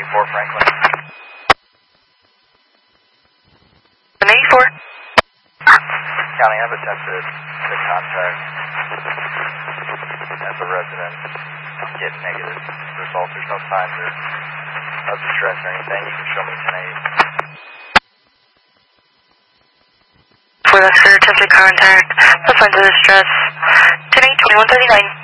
1084 Franklin. 1084. County, I've attempted to contact as a resident. I'm getting negative results. There's no signs of distress or anything. You can show me 10-8. For that, sir, attempted contact. No signs of distress. 10-8, 2139.